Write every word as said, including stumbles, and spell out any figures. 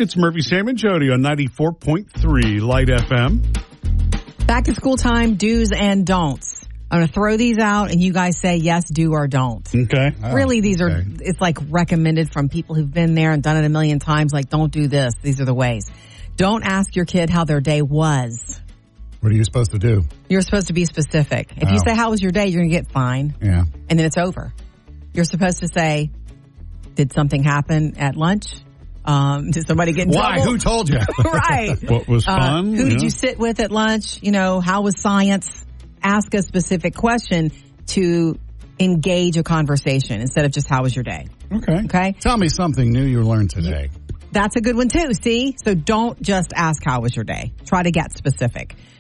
It's Murphy, Sam, and Jody on ninety-four point three Light F M. Back to school time, do's and don'ts. I'm going to throw these out, and you guys say yes, do, or don't. Okay. Oh, really, these okay. are, it's like recommended from people who've been there and done it a million times, like, don't do this. These are the ways. Don't ask your kid how their day was. What are you supposed to do? You're supposed to be specific. If oh. you say, how was your day, you're going to get fine. Yeah. And then it's over. You're supposed to say, did something happen at lunch? Um, did somebody get in Why? trouble? Who told you? Right. What was fun? Uh, who yeah. did you sit with at lunch? You know, how was science? Ask a specific question to engage a conversation instead of just how was your day. Okay. Okay. Tell me something new you learned today. That's a good one too. See? So don't just ask how was your day. Try to get specific.